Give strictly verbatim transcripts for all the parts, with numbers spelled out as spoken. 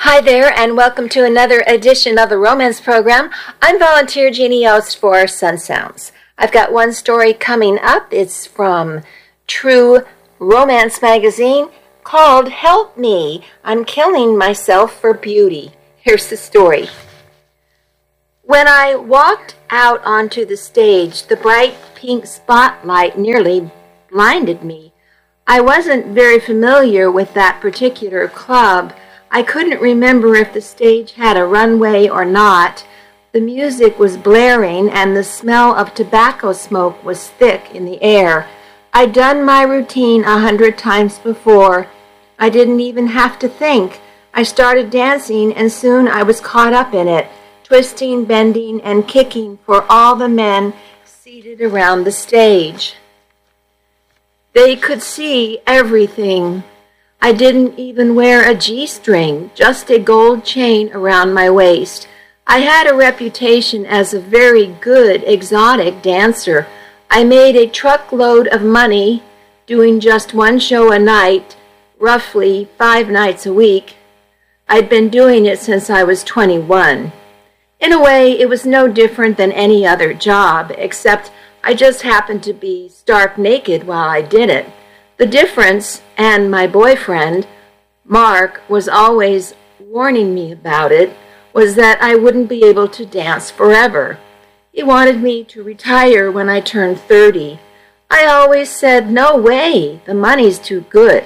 Hi there, and welcome to another edition of the Romance Program. I'm volunteer Jeannie Yost for Sun Sounds. I've got one story coming up. It's from True Romance Magazine called Help Me, I'm Killing Myself for Beauty. Here's the story. When I walked out onto the stage, the bright pink spotlight nearly blinded me. I wasn't very familiar with that particular club. I couldn't remember if the stage had a runway or not. The music was blaring and the smell of tobacco smoke was thick in the air. I'd done my routine a hundred times before. I didn't even have to think. I started dancing and soon I was caught up in it, twisting, bending, and kicking for all the men seated around the stage. They could see everything. I didn't even wear a G-string, just a gold chain around my waist. I had a reputation as a very good exotic dancer. I made a truckload of money doing just one show a night, roughly five nights a week. I'd been doing it since I was twenty-one. In a way, it was no different than any other job, except I just happened to be stark naked while I did it. The difference, and my boyfriend, Mark, was always warning me about it, was that I wouldn't be able to dance forever. He wanted me to retire when I turned thirty. I always said, no way, the money's too good.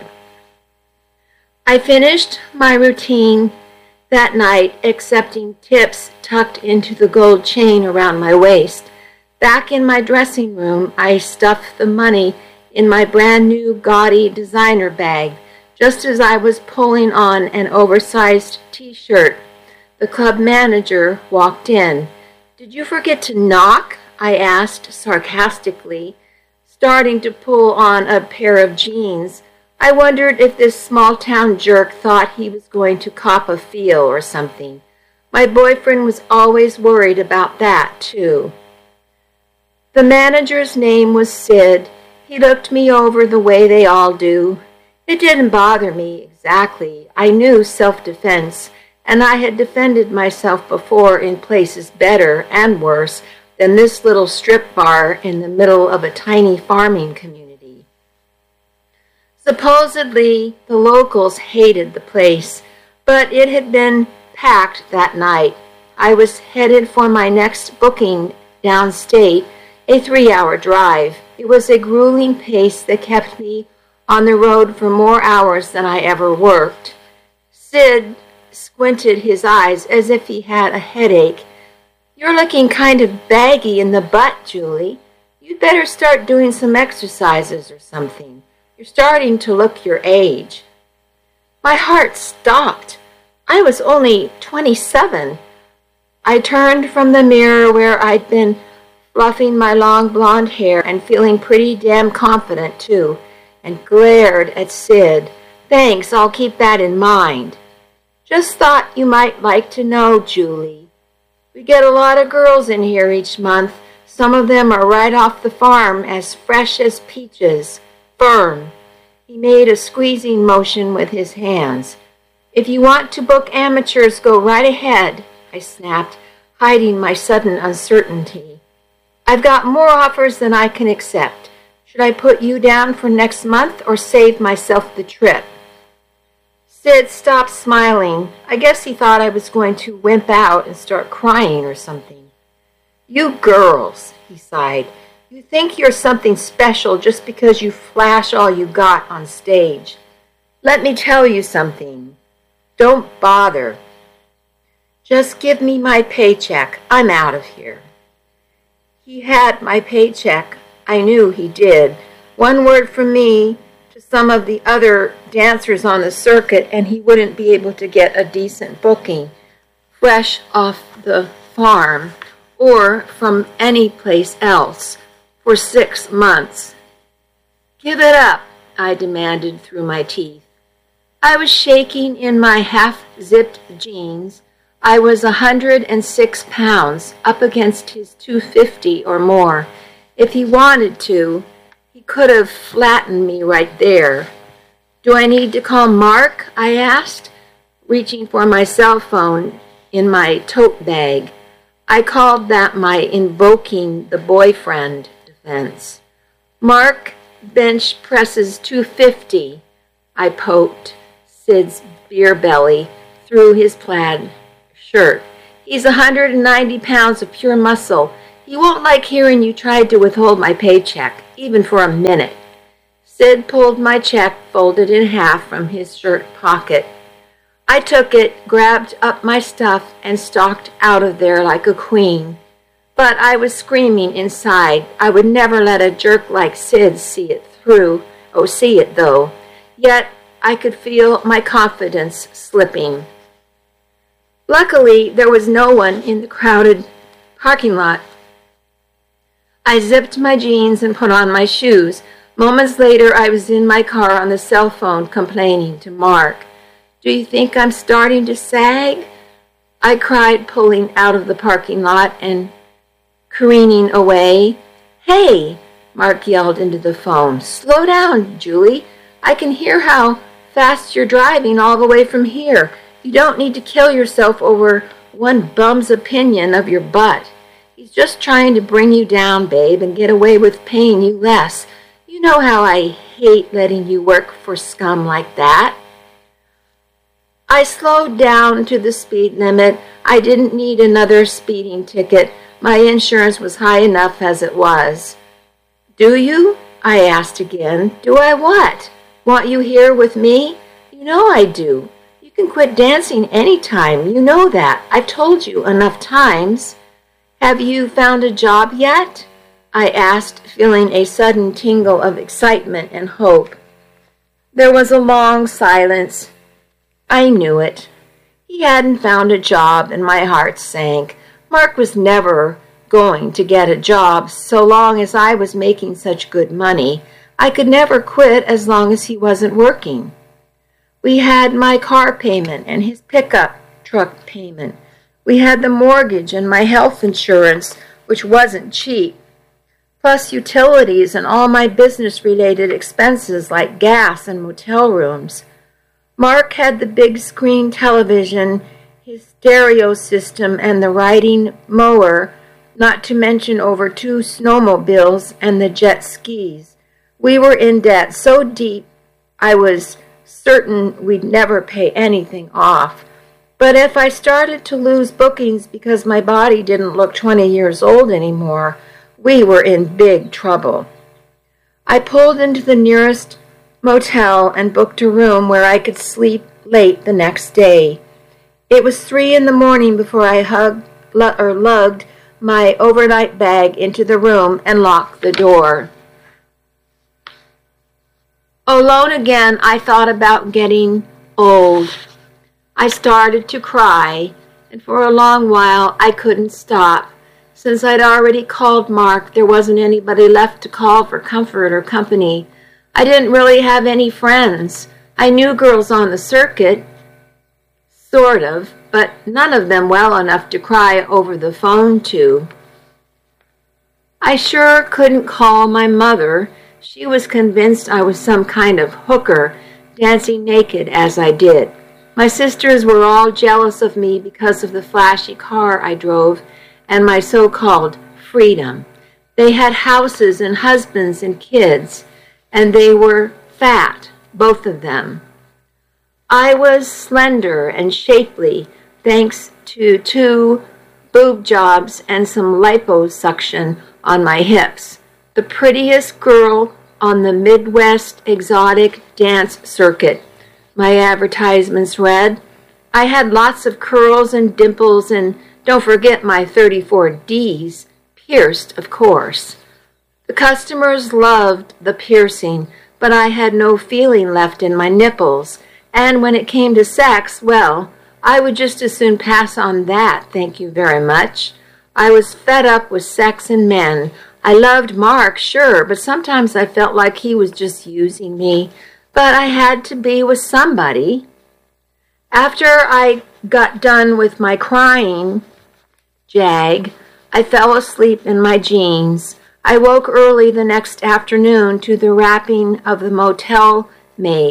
I finished my routine that night, accepting tips tucked into the gold chain around my waist. Back in my dressing room, I stuffed the money in my brand new gaudy designer bag, just as I was pulling on an oversized t-shirt. The club manager walked in. "Did you forget to knock?" I asked sarcastically, starting to pull on a pair of jeans. I wondered if this small-town jerk thought he was going to cop a feel or something. My boyfriend was always worried about that, too. The manager's name was Sid. He looked me over the way they all do. It didn't bother me exactly. I knew self-defense, and I had defended myself before in places better and worse than this little strip bar in the middle of a tiny farming community. Supposedly, the locals hated the place, but it had been packed that night. I was headed for my next booking downstate, a three-hour drive. It was a grueling pace that kept me on the road for more hours than I ever worked. Sid squinted his eyes as if he had a headache. "You're looking kind of baggy in the butt, Julie. You'd better start doing some exercises or something. You're starting to look your age." My heart stopped. I was only twenty-seven. I turned from the mirror where I'd been fluffing my long blonde hair and feeling pretty damn confident, too, and glared at Sid. "Thanks, I'll keep that in mind." "Just thought you might like to know, Julie. We get a lot of girls in here each month. Some of them are right off the farm, as fresh as peaches. Firm." He made a squeezing motion with his hands. "If you want to book amateurs, go right ahead," I snapped, hiding my sudden uncertainty. "I've got more offers than I can accept. Should I put you down for next month or save myself the trip?" Sid stopped smiling. I guess he thought I was going to wimp out and start crying or something. "You girls," he sighed, "you think you're something special just because you flash all you got on stage. Let me tell you something. Don't bother. Just give me my paycheck. I'm out of here." He had my paycheck. I knew he did. One word from me to some of the other dancers on the circuit, and he wouldn't be able to get a decent booking, fresh off the farm or from any place else, for six months. "Give it up," I demanded through my teeth. I was shaking in my half-zipped jeans. I was a hundred and six pounds, up against his two fifty or more. If he wanted to, he could have flattened me right there. "Do I need to call Mark?" I asked, reaching for my cell phone in my tote bag. I called that my invoking the boyfriend defense. Mark bench presses two fifty. I poked Sid's beer belly through his plaid shirt. He's one hundred ninety pounds of pure muscle. He won't like hearing you tried to withhold my paycheck, even for a minute. Sid pulled my check, folded in half, from his shirt pocket. I took it, grabbed up my stuff, and stalked out of there like a queen. But I was screaming inside. I would never let a jerk like Sid see it through. Oh, see it, though. Yet I could feel my confidence slipping. Luckily, there was no one in the crowded parking lot. I zipped my jeans and put on my shoes. Moments later, I was in my car on the cell phone complaining to Mark. "Do you think I'm starting to sag?" I cried, pulling out of the parking lot and careening away. "Hey," Mark yelled into the phone. "Slow down, Julie. I can hear how fast you're driving all the way from here. You don't need to kill yourself over one bum's opinion of your butt. He's just trying to bring you down, babe, and get away with paying you less. You know how I hate letting you work for scum like that." I slowed down to the speed limit. I didn't need another speeding ticket. My insurance was high enough as it was. "Do you?" I asked again. "Do I what? Want you here with me? You know I do. You can quit dancing any time. You know that. I've told you enough times." "Have you found a job yet?" I asked, feeling a sudden tingle of excitement and hope. There was a long silence. I knew it. He hadn't found a job, and my heart sank. Mark was never going to get a job so long as I was making such good money. I could never quit as long as he wasn't working. We had my car payment and his pickup truck payment. We had the mortgage and my health insurance, which wasn't cheap, plus utilities and all my business-related expenses like gas and motel rooms. Mark had the big screen television, his stereo system, and the riding mower, not to mention over two snowmobiles and the jet skis. We were in debt so deep I was certain we'd never pay anything off. But if I started to lose bookings because my body didn't look twenty years old anymore, we were in big trouble. I pulled into the nearest motel and booked a room where I could sleep late the next day. It was three in the morning before I hugged or lugged my overnight bag into the room and locked the door. Alone again, I thought about getting old. I started to cry, and for a long while I couldn't stop. Since I'd already called Mark, there wasn't anybody left to call for comfort or company. I didn't really have any friends. I knew girls on the circuit, sort of, but none of them well enough to cry over the phone to. I sure couldn't call my mother. She was convinced I was some kind of hooker, dancing naked as I did. My sisters were all jealous of me because of the flashy car I drove and my so-called freedom. They had houses and husbands and kids, and they were fat, both of them. I was slender and shapely, thanks to two boob jobs and some liposuction on my hips. The prettiest girl on the Midwest exotic dance circuit, my advertisements read. I had lots of curls and dimples, and don't forget my thirty-four D's, pierced, of course. The customers loved the piercing, but I had no feeling left in my nipples, and when it came to sex, well, I would just as soon pass on that, thank you very much. I was fed up with sex and men. I loved Mark, sure, but sometimes I felt like he was just using me. But I had to be with somebody. After I got done with my crying jag, I fell asleep in my jeans. I woke early the next afternoon to the rapping of the motel maid.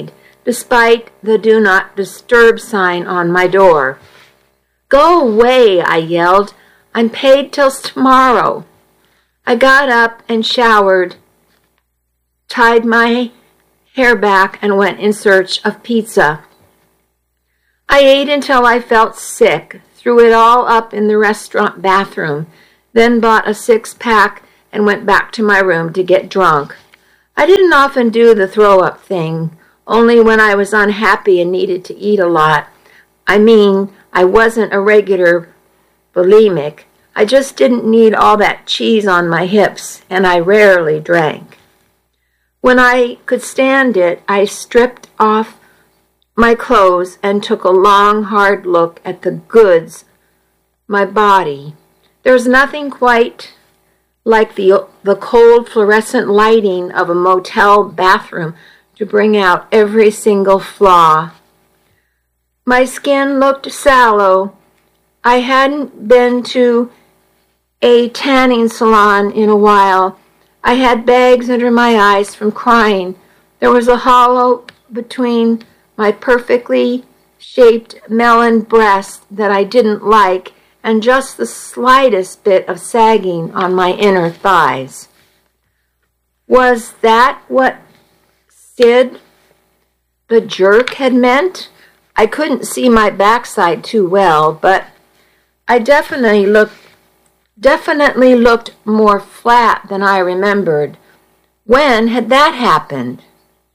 despite the do not disturb sign on my door. Go away, I yelled. I'm paid till tomorrow. I got up and showered, tied my hair back, and went in search of pizza. I ate until I felt sick, threw it all up in the restaurant bathroom, then bought a six-pack and went back to my room to get drunk. I didn't often do the throw-up thing, only when I was unhappy and needed to eat a lot. I mean, I wasn't a regular bulimic. I just didn't need all that cheese on my hips, and I rarely drank. When I could stand it, I stripped off my clothes and took a long, hard look at the goods, my body. There's nothing quite like the, the cold fluorescent lighting of a motel bathroom to bring out every single flaw. My skin looked sallow. I hadn't been to a tanning salon in a while. I had bags under my eyes from crying. There was a hollow between my perfectly shaped melon breast that I didn't like, and just the slightest bit of sagging on my inner thighs. Was that what Sid, the jerk, had meant? I couldn't see my backside too well, but I definitely looked definitely looked more flat than I remembered. When had that happened?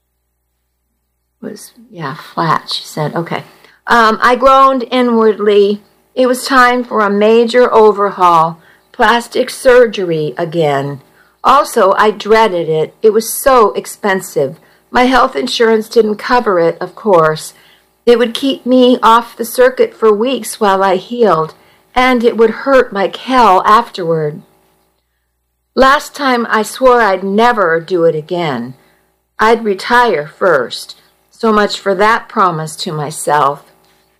Was, yeah, flat, she said. Okay. Um, I groaned inwardly. It was time for a major overhaul, plastic surgery again. Also, I dreaded it. It was so expensive. My health insurance didn't cover it, of course. It would keep me off the circuit for weeks while I healed, and it would hurt like hell afterward. Last time I swore I'd never do it again. I'd retire first. So much for that promise to myself.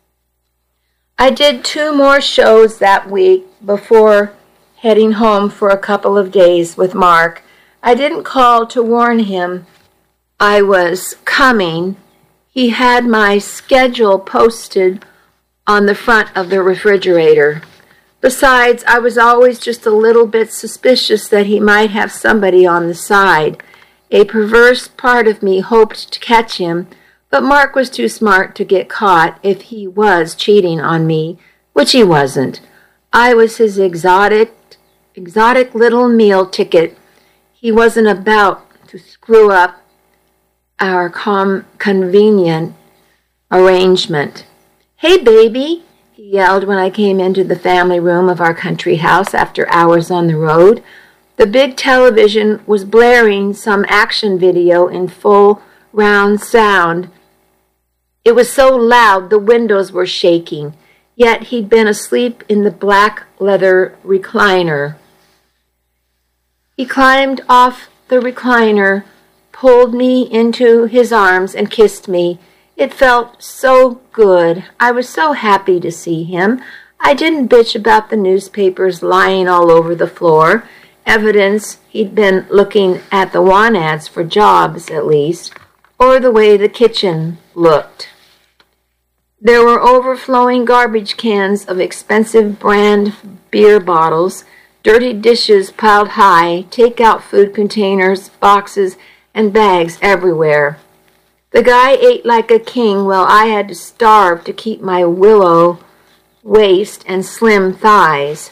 I did two more shows that week before heading home for a couple of days with Mark. I didn't call to warn him I was coming. He had my schedule posted on the front of the refrigerator. Besides, I was always just a little bit suspicious that he might have somebody on the side. A perverse part of me hoped to catch him, but Mark was too smart to get caught if he was cheating on me, which he wasn't. I was his exotic, exotic little meal ticket. He wasn't about to screw up our com- convenient arrangement. "Hey, baby," he yelled when I came into the family room of our country house after hours on the road. The big television was blaring some action video in full round sound. It was so loud the windows were shaking, yet he'd been asleep in the black leather recliner. He climbed off the recliner, pulled me into his arms, and kissed me. It felt so good. I was so happy to see him. I didn't bitch about the newspapers lying all over the floor, evidence he'd been looking at the want ads for jobs, at least, or the way the kitchen looked. There were overflowing garbage cans of expensive brand beer bottles, dirty dishes piled high, take-out food containers, boxes, and bags everywhere. The guy ate like a king while I had to starve to keep my willow waist and slim thighs.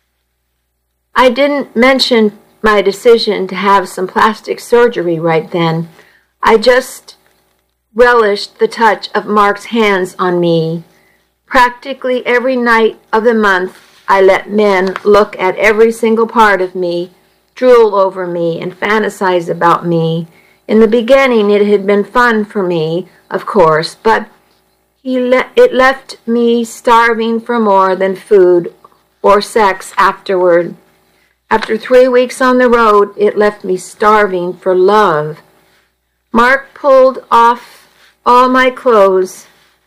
I didn't mention my decision to have some plastic surgery right then. I just relished the touch of Mark's hands on me. Practically every night of the month, I let men look at every single part of me, drool over me, and fantasize about me. In the beginning, it had been fun for me, of course, but he le- it left me starving for more than food or sex afterward. After three weeks on the road, it left me starving for love. Mark pulled off all my clothes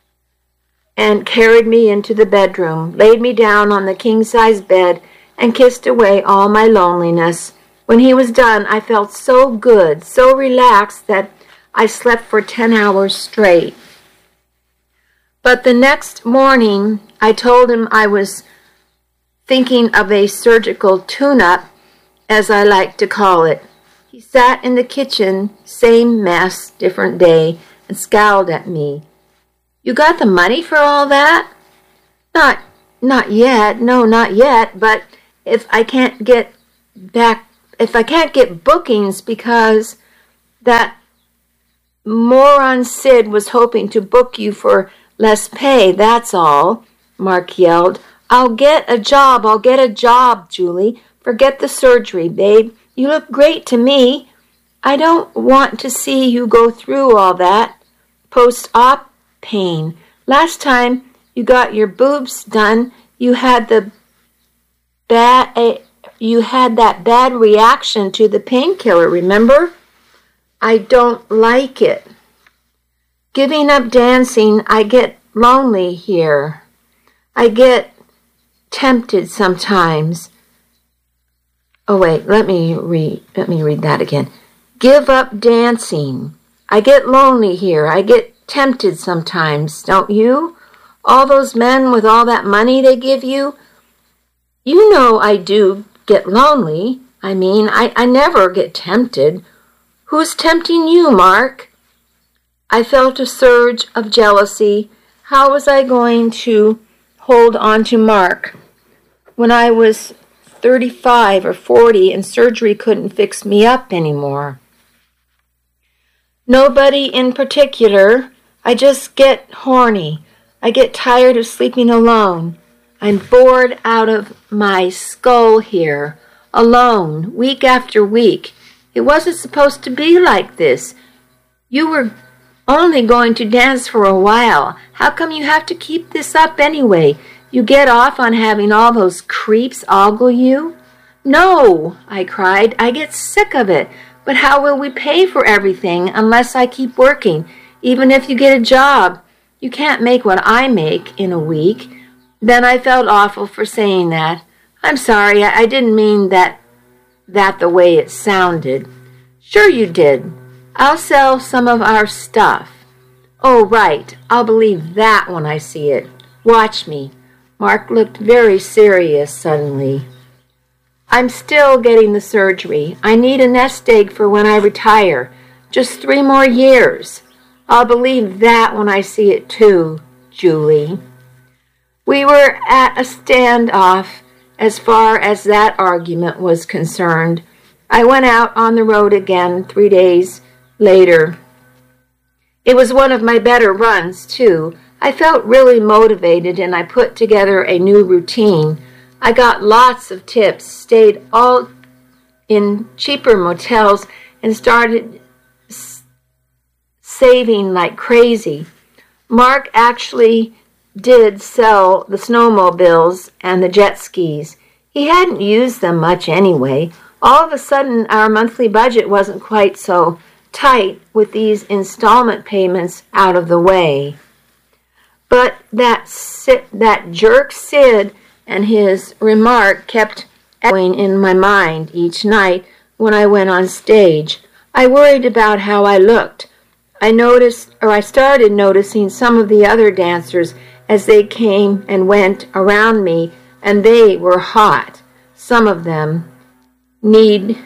and carried me into the bedroom, laid me down on the king-size bed, and kissed away all my loneliness. When he was done, I felt so good, so relaxed that I slept for ten hours straight. But the next morning, I told him I was thinking of a surgical tune-up, as I like to call it. He sat in the kitchen, same mess, different day, and scowled at me. You got the money for all that? Not, not yet, no, not yet, but if I can't get back, if I can't get bookings because that moron Sid was hoping to book you for less pay, that's all, Mark yelled. I'll get a job, I'll get a job, Julie. Forget the surgery, babe. You look great to me. I don't want to see you go through all that post-op pain. Last time you got your boobs done, you had the bad, uh, you had that bad reaction to the painkiller, remember? I don't like it. Giving up dancing, I get lonely here. I get tempted sometimes. Oh wait, let me read let me read that again. Give up dancing. I get lonely here. I get tempted sometimes, don't you? All those men with all that money they give you. You know I do get lonely. I mean, I, I never get tempted. Who's tempting you, Mark? I felt a surge of jealousy. How was I going to hold on to Mark when I was thirty-five or forty and surgery couldn't fix me up anymore? Nobody in particular. I just get horny. I get tired of sleeping alone. I'm bored out of my skull here, alone, week after week. It wasn't supposed to be like this. You were only going to dance for a while. How come you have to keep this up anyway? You get off on having all those creeps ogle you? No, I cried. I get sick of it. But how will we pay for everything unless I keep working? Even if you get a job, you can't make what I make in a week. Then I felt awful for saying that. I'm sorry, I, I didn't mean that that the way it sounded. Sure you did. I'll sell some of our stuff. Oh, right. I'll believe that when I see it. Watch me. Mark looked very serious suddenly. I'm still getting the surgery. I need a nest egg for when I retire. Just three more years. I'll believe that when I see it too, Julie. We were at a standoff as far as that argument was concerned. I went out on the road again three days later. It was one of my better runs, too. I felt really motivated, and I put together a new routine. I got lots of tips, stayed all in cheaper motels, and started s- saving like crazy. Mark actually did sell the snowmobiles and the jet skis. He hadn't used them much anyway. All of a sudden, our monthly budget wasn't quite so tight with these installment payments out of the way. But that Sid, that jerk Sid and his remark kept echoing in my mind each night when I went on stage. I worried about how I looked. I noticed, or I started noticing some of the other dancers as they came and went around me, and they were hot. Some of them need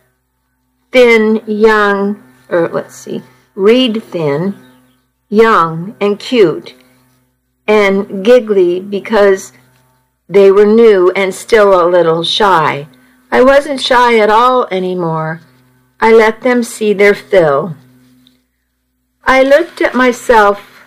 thin, young, or let's see, reed thin, young, and cute, and giggly because they were new and still a little shy. I wasn't shy at all anymore. I let them see their fill. I looked at myself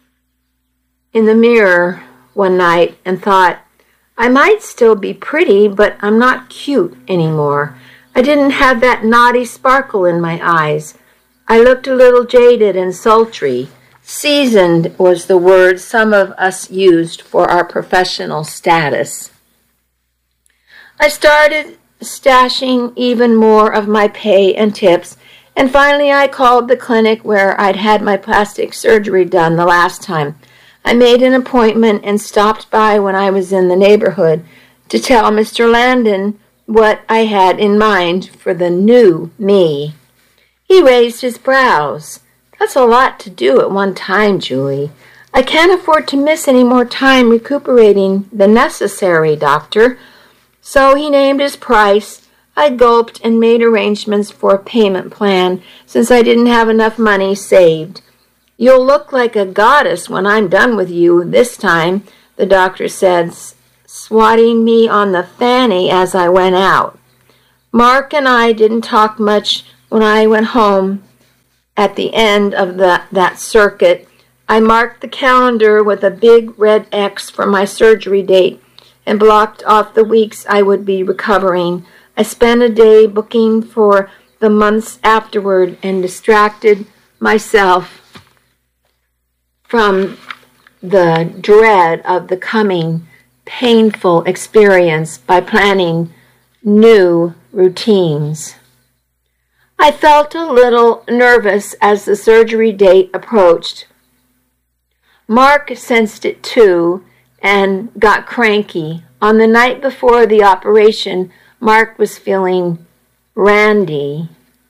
in the mirror one night and thought, I might still be pretty, but I'm not cute anymore. I didn't have that naughty sparkle in my eyes. I looked a little jaded and sultry. Seasoned was the word some of us used for our professional status. I started stashing even more of my pay and tips, and finally I called the clinic where I'd had my plastic surgery done the last time. I made an appointment and stopped by when I was in the neighborhood to tell Mister Landon what I had in mind for the new me. He raised his brows. That's a lot to do at one time, Julie. I can't afford to miss any more time recuperating than necessary, Doctor. So he named his price. I gulped and made arrangements for a payment plan since I didn't have enough money saved. You'll look like a goddess when I'm done with you this time, the doctor said, swatting me on the fanny as I went out. Mark and I didn't talk much when I went home at the end of the, that circuit. I marked the calendar with a big red X for my surgery date and blocked off the weeks I would be recovering. I spent a day booking for the months afterward and distracted myself from the dread of the coming painful experience by planning new routines. I felt a little nervous as the surgery date approached. Mark sensed it too and got cranky. On the night before the operation, Mark was feeling randy.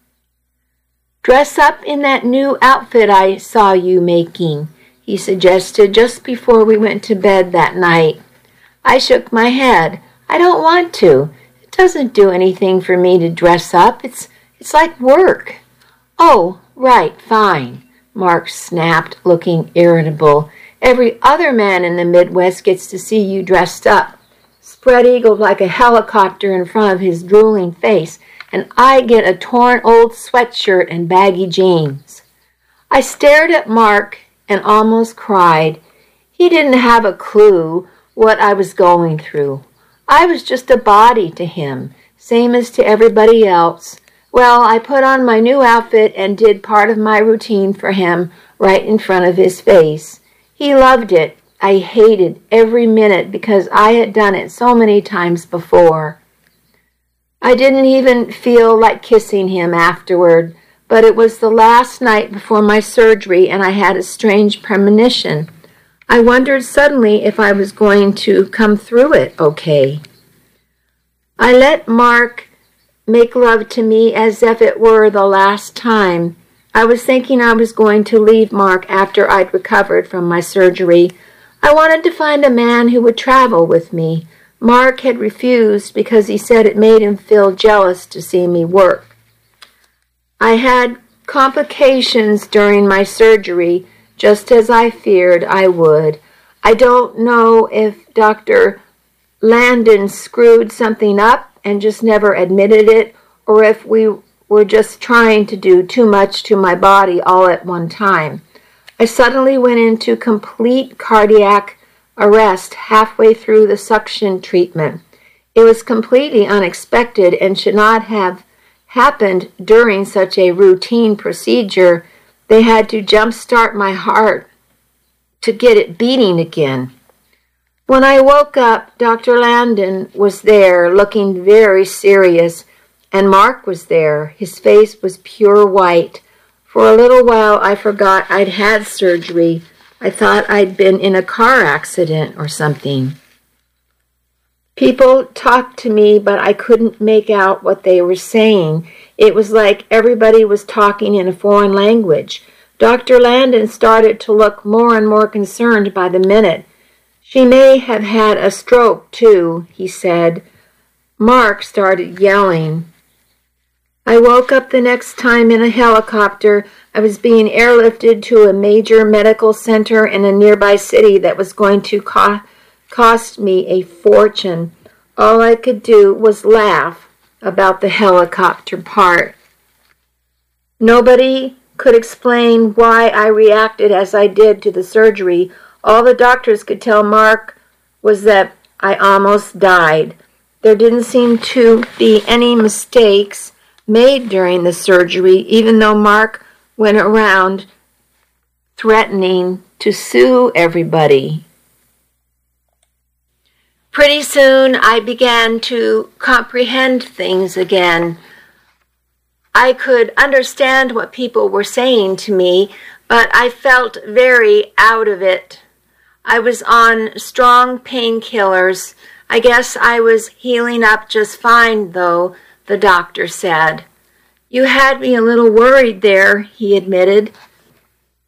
Dress up in that new outfit I saw you making, he suggested just before we went to bed that night. I shook my head. I don't want to. It doesn't do anything for me to dress up. It's it's like work. Oh, right, fine, Mark snapped, looking irritable. Every other man in the Midwest gets to see you dressed up, spread-eagled like a helicopter in front of his drooling face, and I get a torn old sweatshirt and baggy jeans. I stared at Mark and almost cried. He didn't have a clue what I was going through. I was just a body to him, same as to everybody else. Well, I put on my new outfit and did part of my routine for him right in front of his face. He loved it. I hated every minute because I had done it so many times before. I didn't even feel like kissing him afterward, but it was the last night before my surgery and I had a strange premonition. I wondered suddenly if I was going to come through it okay. I let Mark make love to me as if it were the last time. I was thinking I was going to leave Mark after I'd recovered from my surgery. I wanted to find a man who would travel with me. Mark had refused because he said it made him feel jealous to see me work. I had complications during my surgery, just as I feared I would. I don't know if Doctor Landon screwed something up and just never admitted it, or if we were just trying to do too much to my body all at one time. I suddenly went into complete cardiac arrest halfway through the suction treatment. It was completely unexpected and should not have happened during such a routine procedure. They had to jumpstart my heart to get it beating again. When I woke up, Doctor Landon was there, looking very serious, and Mark was there. His face was pure white. For a little while, I forgot I'd had surgery. I thought I'd been in a car accident or something. People talked to me, but I couldn't make out what they were saying. It was like everybody was talking in a foreign language. Doctor Landon started to look more and more concerned by the minute. She may have had a stroke, too, he said. Mark started yelling. I woke up the next time in a helicopter. I was being airlifted to a major medical center in a nearby city that was going to co- cost me a fortune. All I could do was laugh about the helicopter part. Nobody could explain why I reacted as I did to the surgery. All the doctors could tell Mark was that I almost died. There didn't seem to be any mistakes made during the surgery, even though Mark went around threatening to sue everybody. Pretty soon I began to comprehend things again. I could understand what people were saying to me, but I felt very out of it. I was on strong painkillers. I guess I was healing up just fine, though, the doctor said. You had me a little worried there, he admitted.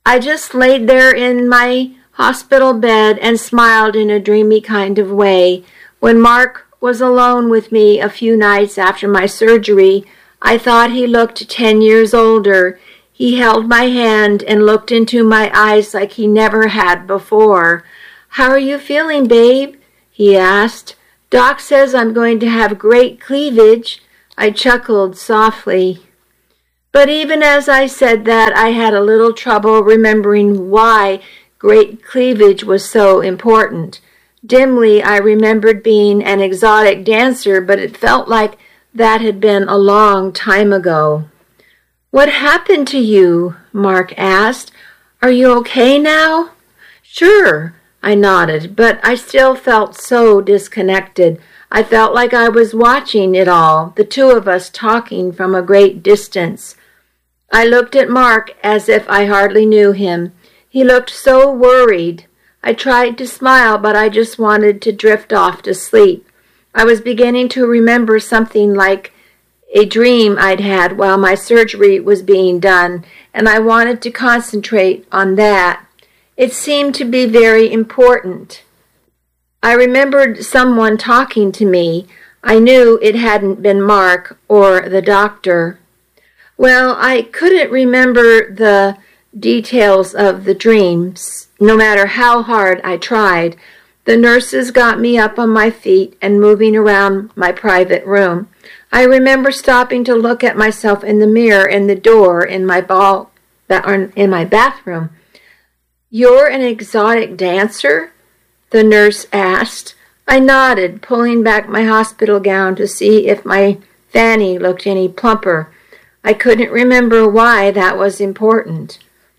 I just laid there in my hospital bed and smiled in a dreamy kind of way. When Mark was alone with me a few nights after my surgery, I thought he looked ten years older. He held my hand and looked into my eyes like he never had before. "How are you feeling, babe?" he asked. "Doc says I'm going to have great cleavage." I chuckled softly. But even as I said that, I had a little trouble remembering why great cleavage was so important. Dimly, I remembered being an exotic dancer, but it felt like that had been a long time ago. "What happened to you?" Mark asked. "Are you okay now?" "Sure," I nodded, but I still felt so disconnected. I felt like I was watching it all, the two of us talking from a great distance. I looked at Mark as if I hardly knew him. He looked so worried. I tried to smile, but I just wanted to drift off to sleep. I was beginning to remember something like a dream I'd had while my surgery was being done, and I wanted to concentrate on that. It seemed to be very important. I remembered someone talking to me. I knew it hadn't been Mark or the doctor. Well, I couldn't remember the details of the dreams, no matter how hard I tried. The nurses got me up on my feet and moving around my private room. I remember stopping to look at myself in the mirror in the door in my ball, in my bathroom. "You're an exotic dancer?" the nurse asked. I nodded, pulling back my hospital gown to see if my fanny looked any plumper. I couldn't remember why that was important.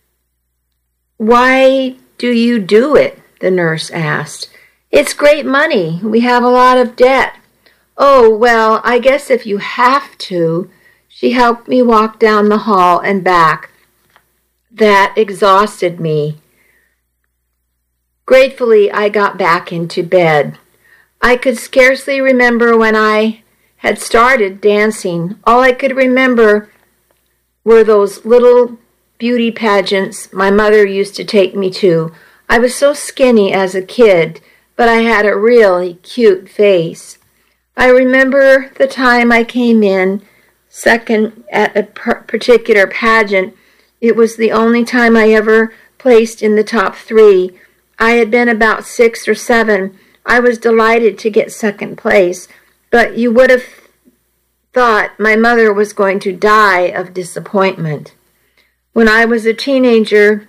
"Why do you do it?" the nurse asked. "It's great money. We have a lot of debt." "Oh, well, I guess if you have to." She helped me walk down the hall and back. That exhausted me. Gratefully, I got back into bed. I could scarcely remember when I had started dancing. All I could remember were those little beauty pageants my mother used to take me to. I was so skinny as a kid, but I had a really cute face. I remember the time I came in second at a particular pageant. It was the only time I ever placed in the top three. I had been about six or seven. I was delighted to get second place, but you would have thought my mother was going to die of disappointment. When I was a teenager,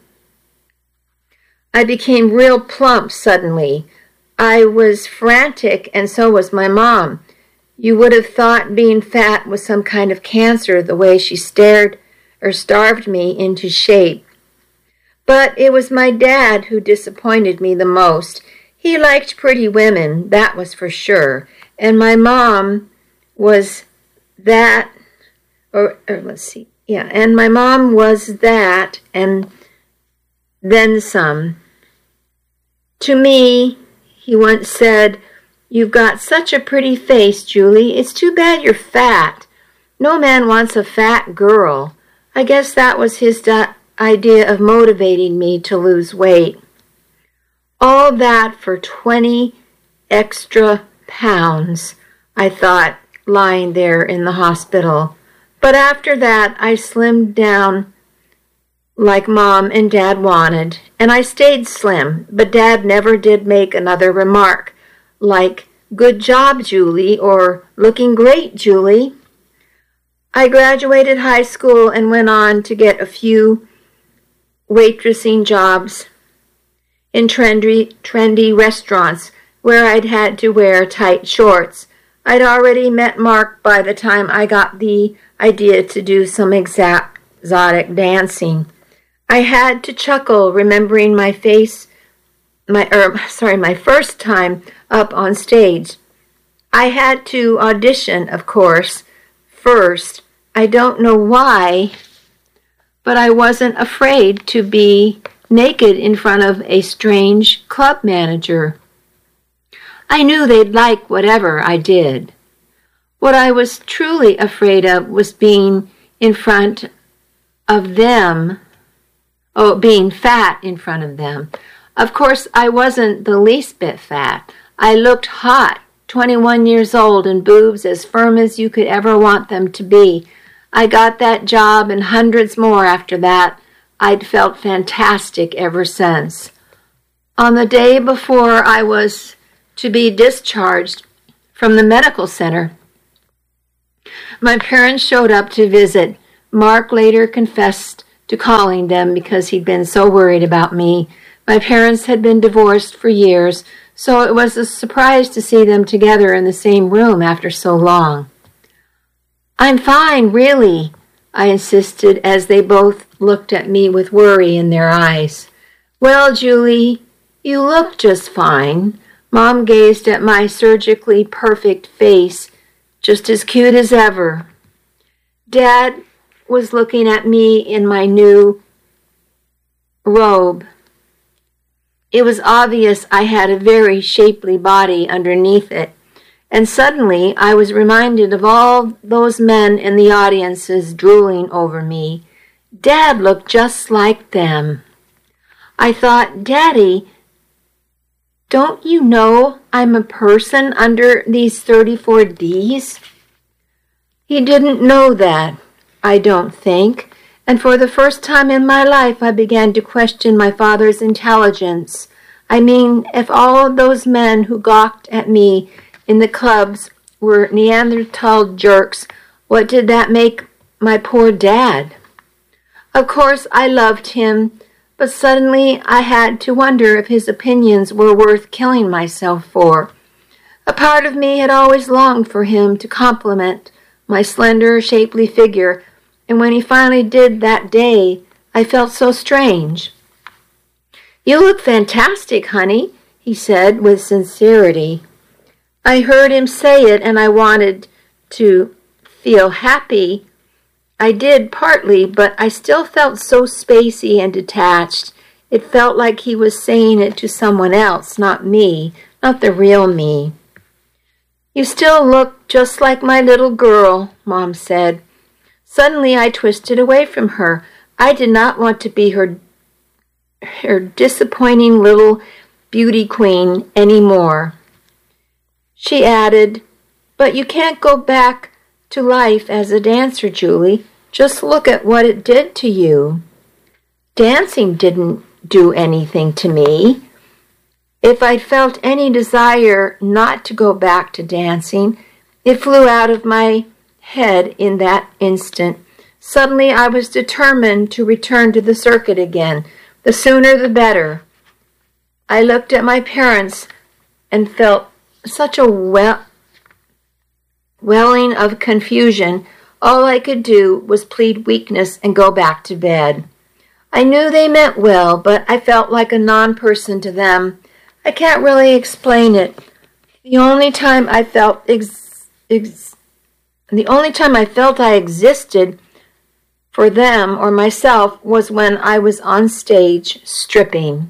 I became real plump suddenly. I was frantic, and so was my mom. You would have thought being fat was some kind of cancer, the way she stared or starved me into shape. But it was my dad who disappointed me the most. He liked pretty women, that was for sure, and my mom was that, or, or let's see, yeah, and my mom was that, and then some. To me, he once said, "You've got such a pretty face, Julie. It's too bad you're fat. No man wants a fat girl." I guess that was his di- idea of motivating me to lose weight. All that for twenty extra pounds, I thought, lying there in the hospital. But after that, I slimmed down like Mom and Dad wanted, and I stayed slim, but Dad never did make another remark like, "Good job, Julie," or "Looking great, Julie." I graduated high school and went on to get a few waitressing jobs in trendy, trendy restaurants where I'd had to wear tight shorts. I'd already met Mark by the time I got the idea to do some exotic dancing. I had to chuckle remembering my face, my er, sorry, my first time up on stage. I had to audition, of course, first. I don't know why, but I wasn't afraid to be naked in front of a strange club manager. I knew they'd like whatever I did. What I was truly afraid of was being in front of them oh, being fat in front of them. Of course, I wasn't the least bit fat. I looked hot, twenty-one years old, and boobs as firm as you could ever want them to be. I got that job and hundreds more after that. I'd felt fantastic ever since. On the day before I was to be discharged from the medical center, my parents showed up to visit. Mark later confessed to calling them because he'd been so worried about me. My parents had been divorced for years, so it was a surprise to see them together in the same room after so long. "I'm fine, really," I insisted as they both looked at me with worry in their eyes. "Well, Julie, you look just fine." Mom gazed at my surgically perfect face, just as cute as ever. Dad was looking at me in my new robe. It was obvious I had a very shapely body underneath it, and suddenly I was reminded of all those men in the audiences drooling over me. Dad looked just like them. I thought, Daddy, don't you know I'm a person under these thirty-four Ds? He didn't know that, I don't think, and for the first time in my life I began to question my father's intelligence. I mean, if all of those men who gawked at me in the clubs were Neanderthal jerks, what did that make my poor dad? Of course, I loved him, but suddenly I had to wonder if his opinions were worth killing myself for. A part of me had always longed for him to compliment my slender, shapely figure, and when he finally did that day, I felt so strange. "You look fantastic, honey," he said with sincerity. I heard him say it, and I wanted to feel happy. I did partly, but I still felt so spacey and detached. It felt like he was saying it to someone else, not me, not the real me. "You still look just like my little girl," Mom said. Suddenly I twisted away from her. I did not want to be her, her disappointing little beauty queen anymore. She added, "But you can't go back to life as a dancer, Julie. Just look at what it did to you." Dancing didn't do anything to me. If I'd felt any desire not to go back to dancing, it flew out of my head in that instant. Suddenly I was determined to return to the circuit again. The sooner the better. I looked at my parents and felt such a well, welling of confusion. All I could do was plead weakness and go back to bed. I knew they meant well, but I felt like a non-person to them. I can't really explain it. The only time I felt ex- ex- the only time I felt I existed for them or myself was when I was on stage stripping.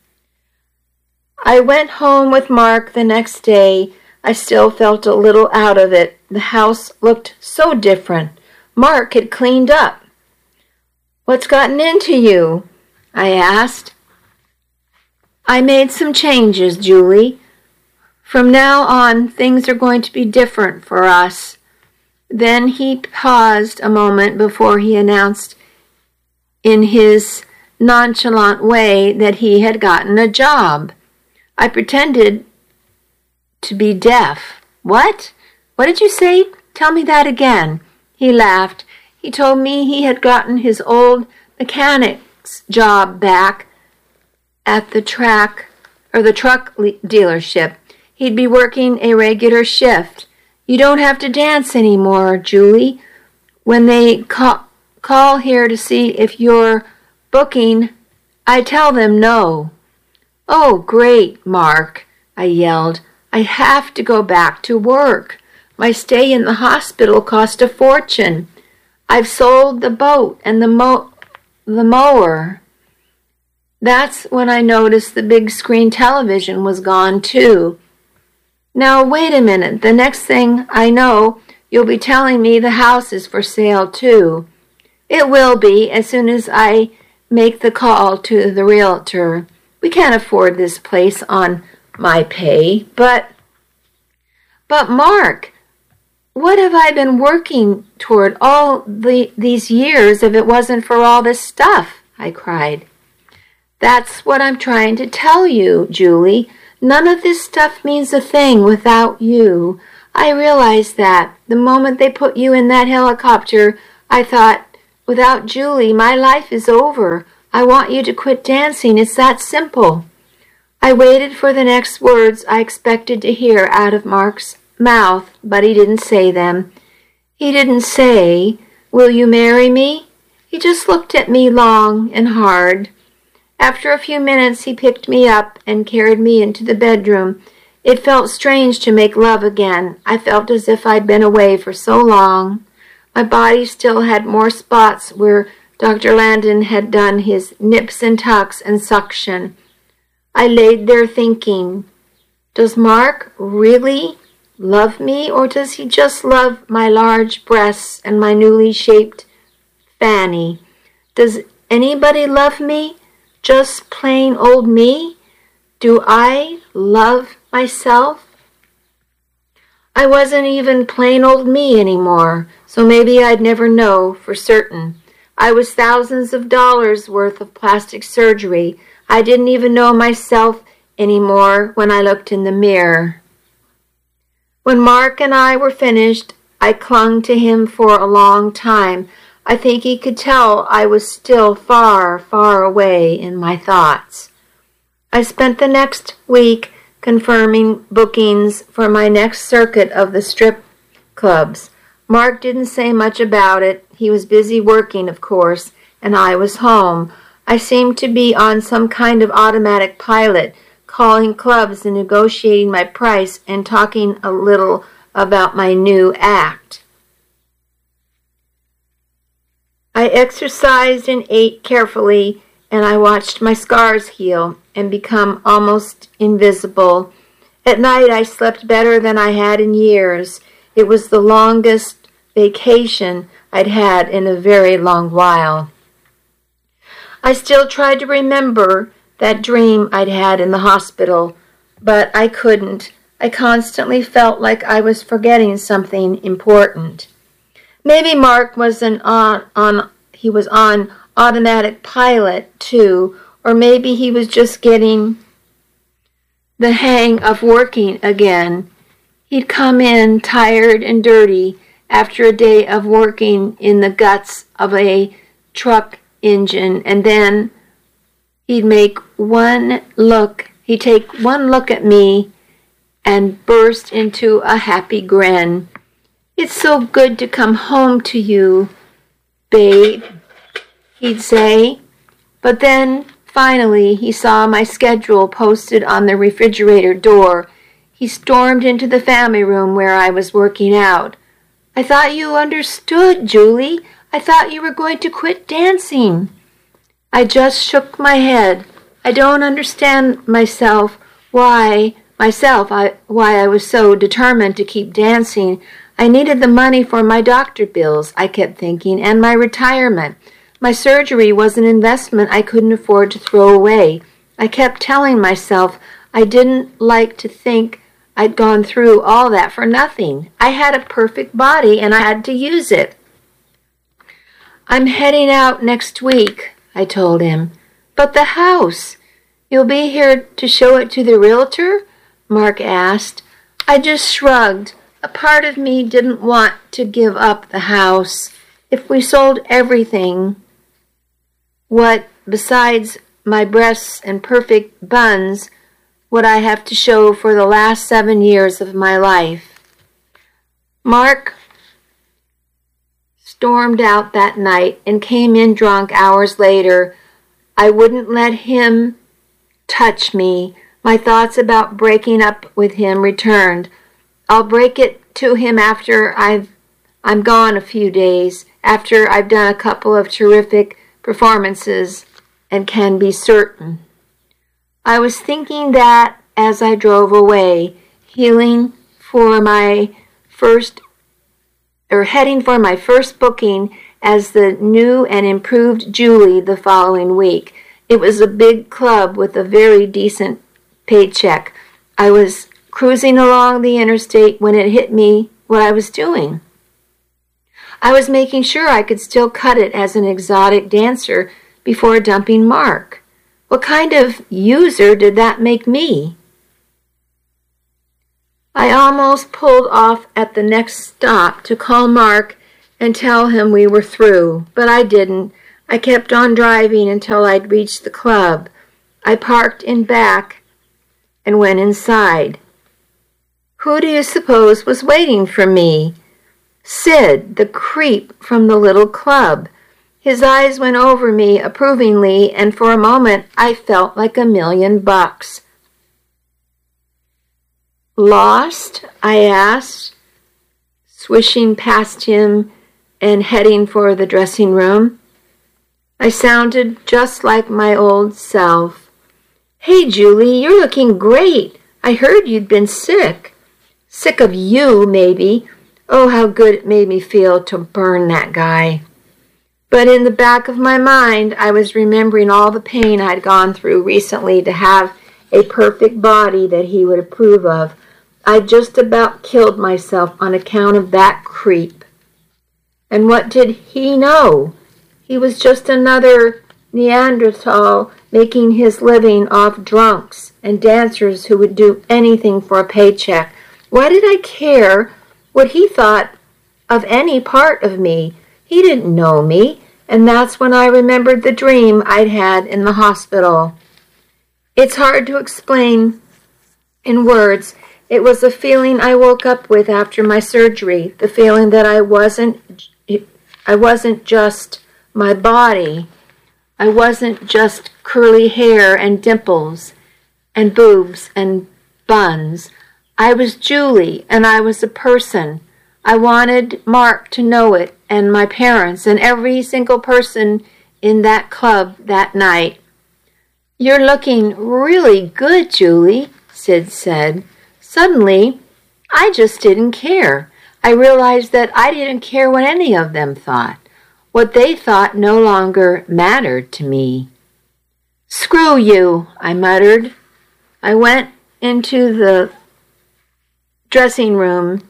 I went home with Mark the next day. I still felt a little out of it. The house looked so different. Mark had cleaned up. "What's gotten into you?" I asked. "I made some changes, Julie. From now on, things are going to be different for us." Then he paused a moment before he announced in his nonchalant way that he had gotten a job. I pretended to be deaf. "What? What did you say? Tell me that again." He laughed. He told me he had gotten his old mechanic's job back at the track or the truck le- dealership. He'd be working a regular shift. "You don't have to dance anymore, Julie. When they call, call here to see if you're booking, I tell them no." "Oh, great, Mark," I yelled. "I have to go back to work. My stay in the hospital cost a fortune. I've sold the boat and the mo- the mower." That's when I noticed the big screen television was gone too. "Now, wait a minute. The next thing I know, you'll be telling me the house is for sale too." "It will be as soon as I make the call to the realtor. We can't afford this place on my pay, but... But Mark, what have I been working toward all the, these years if it wasn't for all this stuff? I cried. That's what I'm trying to tell you, Julie. None of this stuff means a thing without you. I realized that. The moment they put you in that helicopter, I thought, without Julie, my life is over. I want you to quit dancing. It's that simple. I waited for the next words I expected to hear out of Mark's mouth, but he didn't say them. He didn't say, "Will you marry me?" He just looked at me long and hard. After a few minutes, he picked me up and carried me into the bedroom. It felt strange to make love again. I felt as if I'd been away for so long. My body still had more spots where Doctor Landon had done his nips and tucks and suction. I laid there thinking, does Mark really love me, or does he just love my large breasts and my newly shaped fanny? Does anybody love me? Just plain old me? Do I love myself? I wasn't even plain old me anymore, so maybe I'd never know for certain. I was thousands of dollars worth of plastic surgery. I didn't even know myself anymore when I looked in the mirror. When Mark and I were finished, I clung to him for a long time. I think he could tell I was still far, far away in my thoughts. I spent the next week confirming bookings for my next circuit of the strip clubs. Mark didn't say much about it. He was busy working, of course, and I was home. I seemed to be on some kind of automatic pilot, calling clubs and negotiating my price and talking a little about my new act. I exercised and ate carefully, and I watched my scars heal and become almost invisible. At night I slept better than I had in years. It was the longest vacation I'd had in a very long while. I still tried to remember that dream I'd had in the hospital, but I couldn't. I constantly felt like I was forgetting something important. Maybe Mark wasn't on, on he was on automatic pilot too, or maybe he was just getting the hang of working again. He'd come in tired and dirty after a day of working in the guts of a truck engine, and then he'd make one look, he'd take one look at me and burst into a happy grin. "It's so good to come home to you, babe," he'd say. But then, finally, he saw my schedule posted on the refrigerator door. He stormed into the family room where I was working out. "I thought you understood, Julie. I thought you were going to quit dancing." I just shook my head. I don't understand myself why myself I, why I was so determined to keep dancing. I needed the money for my doctor bills, I kept thinking, and my retirement. My surgery was an investment I couldn't afford to throw away. I kept telling myself I didn't like to think I'd gone through all that for nothing. I had a perfect body and I had to use it. "I'm heading out next week," I told him. "But the house? You'll be here to show it to the realtor?" Mark asked. I just shrugged. A part of me didn't want to give up the house. If we sold everything, what, besides my breasts and perfect buns, would I have to show for the last seven years of my life? Mark stormed out that night and came in drunk hours later. I wouldn't let him touch me. My thoughts about breaking up with him returned. I'll break it to him after I've, I'm gone a few days, after I've done a couple of terrific performances and can be certain. I was thinking that as I drove away, healing for my first, or heading for my first booking as the new and improved Julie the following week. It was a big club with a very decent paycheck. I was cruising along the interstate when it hit me what I was doing. I was making sure I could still cut it as an exotic dancer before dumping Mark. What kind of user did that make me? I almost pulled off at the next stop to call Mark and tell him we were through, but I didn't. I kept on driving until I'd reached the club. I parked in back and went inside. Who do you suppose was waiting for me? Sid, the creep from the little club. His eyes went over me approvingly, and for a moment I felt like a million bucks. Lost? I asked, swishing past him and heading for the dressing room. I sounded just like my old self. Hey, Julie, you're looking great. I heard you'd been sick. Sick of you, maybe. Oh, how good it made me feel to burn that guy. But in the back of my mind, I was remembering all the pain I'd gone through recently to have a perfect body that he would approve of. I'd just about killed myself on account of that creep. And what did he know? He was just another Neanderthal making his living off drunks and dancers who would do anything for a paycheck. Why did I care what he thought of any part of me? He didn't know me, and that's when I remembered the dream I'd had in the hospital. It's hard to explain in words. It was a feeling I woke up with after my surgery, the feeling that I wasn't I wasn't just my body. I wasn't just curly hair and dimples and boobs and buns. I was Julie, and I was a person. I wanted Mark to know it, and my parents, and every single person in that club that night. You're looking really good, Julie, Sid said. Suddenly, I just didn't care. I realized that I didn't care what any of them thought. What they thought no longer mattered to me. Screw you, I muttered. I went into the dressing room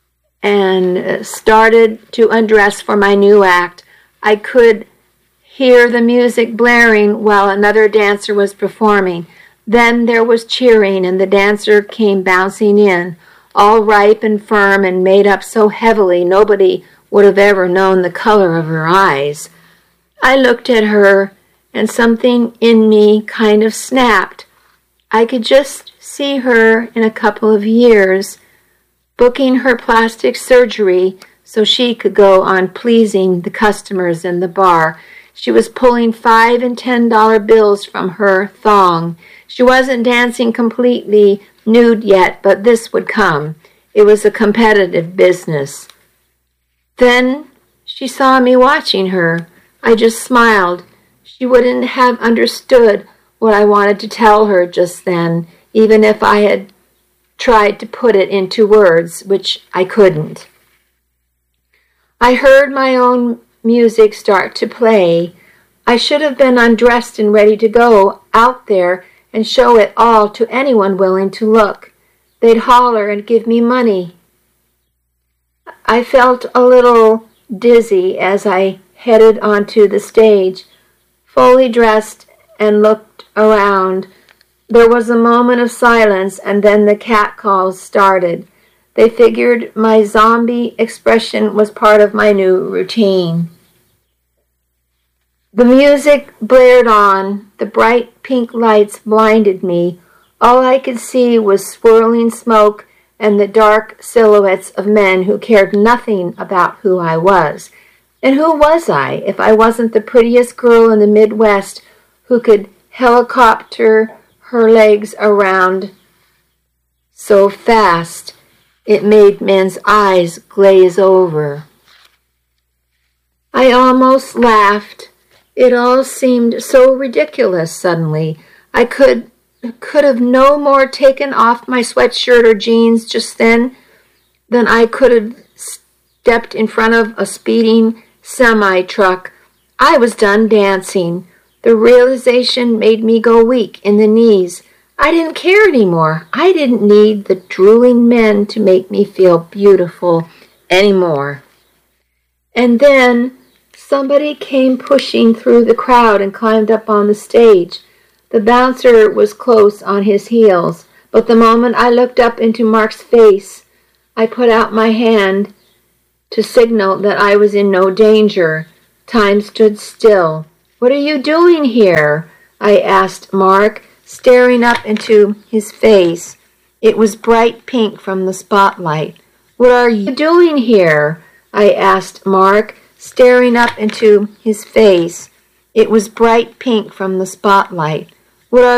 and started to undress for my new act. I could hear the music blaring while another dancer was performing. Then there was cheering, and the dancer came bouncing in, all ripe and firm and made up so heavily nobody would have ever known the color of her eyes. I looked at her, and something in me kind of snapped. I could just see her in a couple of years, booking her plastic surgery so she could go on pleasing the customers in the bar. She was pulling five and ten dollar bills from her thong. She wasn't dancing completely nude yet, but this would come. It was a competitive business. Then she saw me watching her. I just smiled. She wouldn't have understood what I wanted to tell her just then, even if I had tried to put it into words, which I couldn't. I heard my own music start to play. I should have been undressed and ready to go out there and show it all to anyone willing to look. They'd holler and give me money. I felt a little dizzy as I headed onto the stage, fully dressed, and looked around. There was a moment of silence, and then the catcalls started. They figured my zombie expression was part of my new routine. The music blared on. The bright pink lights blinded me. All I could see was swirling smoke and the dark silhouettes of men who cared nothing about who I was. And who was I if I wasn't the prettiest girl in the Midwest who could helicopter her legs around so fast it made men's eyes glaze over? I almost laughed. It all seemed so ridiculous suddenly. I could could have no more taken off my sweatshirt or jeans just then than I could have stepped in front of a speeding semi-truck. I was done dancing. The realization made me go weak in the knees. I didn't care anymore. I didn't need the drooling men to make me feel beautiful anymore. And then somebody came pushing through the crowd and climbed up on the stage. The bouncer was close on his heels, but the moment I looked up into Mark's face, I put out my hand to signal that I was in no danger. Time stood still. "What are you doing here?" I asked Mark, staring up into his face. It was bright pink from the spotlight. "What are you doing here?" I asked Mark, staring up into his face. It was bright pink from the spotlight. "What are